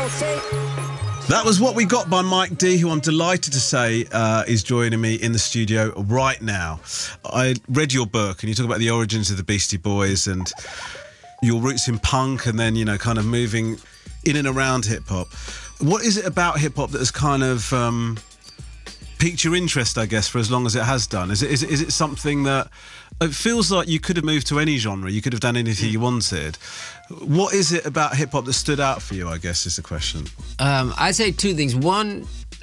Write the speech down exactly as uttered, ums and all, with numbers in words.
That was What We Got by Mike D, who I'm delighted to say uh, is joining me in the studio right now. I read your book and you talk about the origins of the Beastie Boys and your roots in punk and then, you know, kind of moving in and around hip-hop. What is it about hip-hop that has kind of um, piqued your interest, I guess, for as long as it has done? Is it, is it, is it something that... It feels like you could have moved to any genre, you could have done anything you wanted. What is it about hip-hop that stood out for you, I guess, is the question. Um, I'd say two things. One,